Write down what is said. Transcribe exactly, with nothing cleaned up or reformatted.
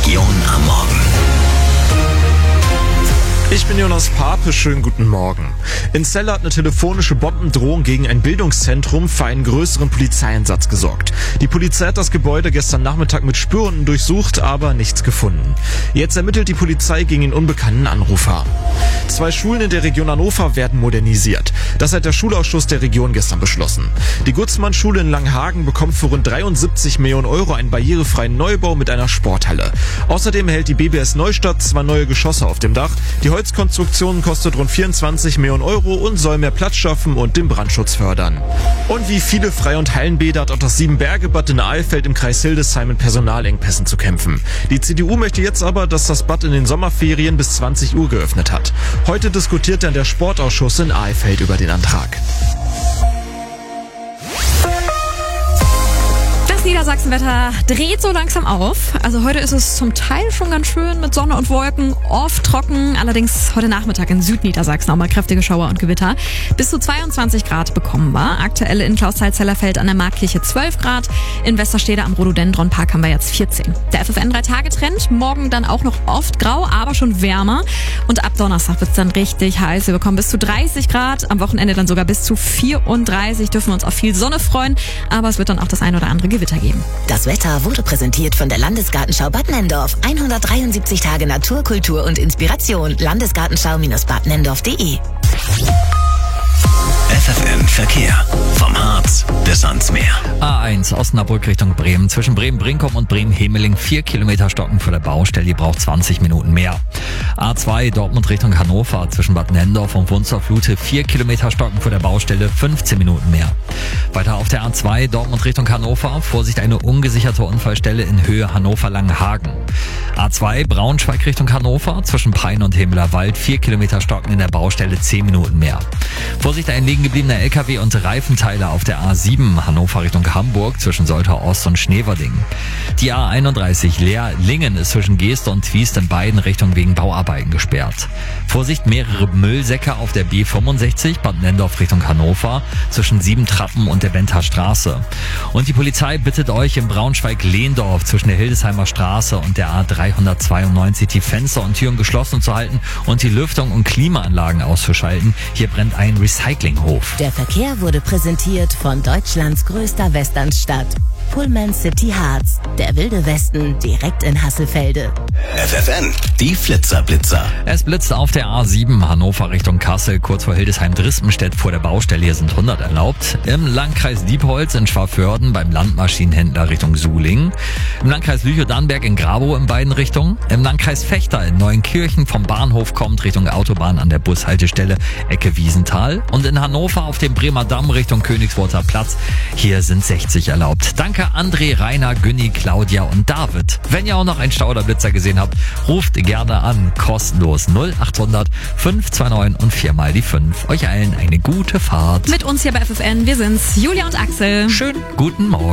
Region am Morgen. Ich bin Jonas Pape, schönen guten Morgen. In Celle hat eine telefonische Bombendrohung gegen ein Bildungszentrum für einen größeren Polizeieinsatz gesorgt. Die Polizei hat das Gebäude gestern Nachmittag mit Spürhunden durchsucht, aber nichts gefunden. Jetzt ermittelt die Polizei gegen den unbekannten Anrufer. Zwei Schulen in der Region Hannover werden modernisiert. Das hat der Schulausschuss der Region gestern beschlossen. Die Gutzmann-Schule in Langhagen bekommt für rund dreiundsiebzig Millionen Euro einen barrierefreien Neubau mit einer Sporthalle. Außerdem erhält die B B S Neustadt zwei neue Geschosse auf dem Dach. Die Holzkonstruktion kostet rund vierundzwanzig Millionen Euro und soll mehr Platz schaffen und den Brandschutz fördern. Und wie viele Freie- und Hallenbäder hat auch das Siebenberge-Bad in der Eifeld im Kreis Hildesheim mit Personalengpässen zu kämpfen. Die C D U möchte jetzt aber, dass das Bad in den Sommerferien bis zwanzig Uhr geöffnet hat. Heute diskutiert dann der Sportausschuss in Eifeld über den Antrag. Das Niedersachsenwetter dreht so langsam auf. Also heute ist es zum Teil schon ganz schön mit Sonne und Wolken, oft trocken. Allerdings heute Nachmittag in Südniedersachsen auch mal kräftige Schauer und Gewitter. Bis zu zweiundzwanzig Grad bekommen wir. Aktuell in Klausthal-Zellerfeld an der Marktkirche zwölf Grad. In Westerstede am Rhododendron-Park haben wir jetzt vierzehn. Der F F N drei Tage Trend. Morgen dann auch noch oft grau, aber schon wärmer. Und ab Donnerstag wird es dann richtig heiß. Wir bekommen bis zu dreißig Grad. Am Wochenende dann sogar bis zu vierunddreißig. Dürfen wir uns auf viel Sonne freuen. Aber es wird dann auch das ein oder andere Gewitter geben. Das Wetter wurde präsentiert von der Landesgartenschau Bad Nenndorf. hundertdreiundsiebzig Tage Natur, Kultur und Inspiration. Landesgartenschau-bad nendorf punkt de. F F N Verkehr. Vom Harz bis ans Meer. A eins Osnabrück Richtung Bremen. Zwischen Bremen-Brinkum und Bremen-Hemeling vier Kilometer Stocken vor der Baustelle. Die braucht zwanzig Minuten mehr. A zwei Dortmund Richtung Hannover. Zwischen Bad Nenndorf und Wunstorf-Lute vier Kilometer Stocken vor der Baustelle. fünfzehn Minuten mehr. Weiter auf der A zwei Dortmund Richtung Hannover. Vorsicht, eine ungesicherte Unfallstelle in Höhe Hannover-Langenhagen. A zwei Braunschweig Richtung Hannover. Zwischen Pein und Himmlerwald vier Kilometer Stocken in der Baustelle. zehn Minuten mehr. Vorsicht, ein liegen gebliebener L K W und Reifenteile auf der A sieben Hannover Richtung Hamburg zwischen Soltau Ost und Schneverding. Die A einunddreißig Leer-Lingen ist zwischen Geest und Twiest in beiden Richtungen wegen Bauarbeiten gesperrt. Vorsicht, mehrere Müllsäcke auf der B fünfundsechzig Bad Nenndorf Richtung Hannover zwischen Siebentrappen und der Benter Straße. Und die Polizei bittet euch im Braunschweig-Lehndorf zwischen der Hildesheimer Straße und der A dreihundertzweiundneunzig die Fenster und Türen geschlossen zu halten und die Lüftung und Klimaanlagen auszuschalten. Hier brennt ein Recyclinghof. Der Verkehr wurde präsentiert von Deutschlands größter Westernstadt. Pullman City Harz. Der wilde Westen direkt in Hasselfelde. F F N, die Flitzerblitzer. Es blitzt auf der A sieben Hannover Richtung Kassel, kurz vor Hildesheim-Drispenstedt vor der Baustelle. Hier sind hundert erlaubt. Im Landkreis Diepholz in Schwaförden beim Landmaschinenhändler Richtung Suling. Im Landkreis Lüchow-Dannenberg in Grabow in beiden Richtungen. Im Landkreis Vechta in Neuenkirchen vom Bahnhof kommt Richtung Autobahn an der Bushaltestelle Ecke Wiesenthal. Und in Hannover auf dem Bremer Damm Richtung Königswurzer Platz. Hier sind sechzig erlaubt. Danke André, Rainer, Günni, Claudia und David. Wenn ihr auch noch einen Stauderblitzer gesehen habt, ruft gerne an. Kostenlos null achthundert fünf zwei neun und viermal die fünf. Euch allen eine gute Fahrt. Mit uns hier bei F F N, wir sind's, Julia und Axel. Schönen guten Morgen.